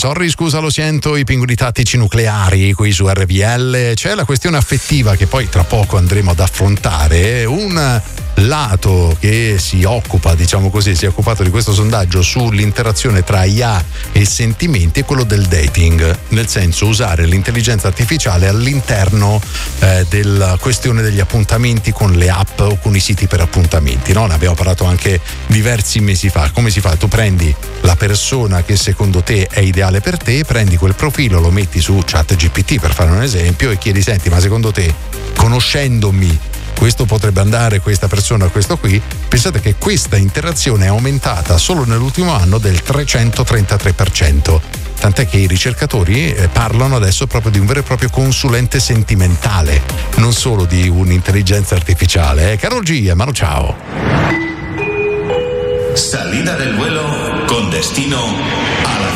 sorry, scusa, lo sento, i pinguini tattici nucleari qui su RVL. C'è la questione affettiva che poi tra poco andremo ad affrontare. Un lato che si occupa, diciamo così, si è occupato di questo sondaggio sull'interazione tra IA e sentimenti è quello del dating, nel senso usare l'intelligenza artificiale all'interno della questione degli appuntamenti con le app o con i siti per appuntamenti, no? Ne abbiamo parlato anche diversi mesi fa. Come si fa? Tu prendi la persona che secondo te è ideale per te, prendi quel profilo, lo metti su ChatGPT per fare un esempio e chiedi: senti, ma secondo te, conoscendomi, questo potrebbe andare, questa persona, questo qui? Pensate che questa interazione è aumentata solo nell'ultimo anno del 333%. Tant'è che i ricercatori parlano adesso proprio di un vero e proprio consulente sentimentale, non solo di un'intelligenza artificiale. Carol G, Manu, ciao. Salida del vuelo con destino